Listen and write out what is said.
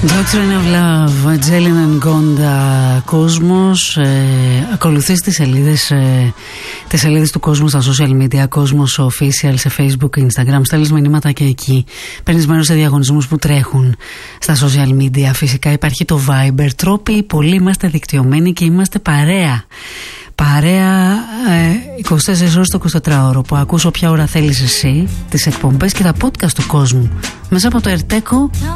Doctrine of Love, Jalen and Gonda, Κόσμος. Ακολουθείς τις σελίδες του Κόσμου στα social media, Κόσμος Official σε Facebook, Instagram. Στέλνεις μηνύματα και εκεί. Παίρνεις μέρος σε διαγωνισμούς που τρέχουν στα social media. Φυσικά υπάρχει το Viber. Τρόποι πολλοί είμαστε δικτυωμένοι και είμαστε παρέα. Παρέα 24 ώρες το 24ωρο που ακούς όποια ώρα θέλεις εσύ τις εκπομπές και τα podcast του Κόσμου μέσα από το Ερτέκο